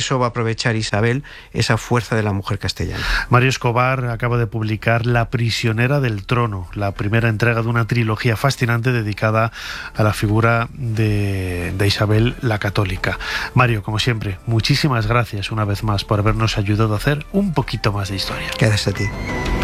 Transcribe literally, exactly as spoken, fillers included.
eso va a aprovechar Isabel, esa fuerza de la mujer castellana. Mario Escobar acaba de publicar La prisionera del trono, la primera entrega de una trilogía fascinante dedicada a la figura de, de Isabel la Católica. Mario, como siempre, muchísimas gracias una vez más por habernos ayudado a hacer un poquito más de historia. Gracias a ti.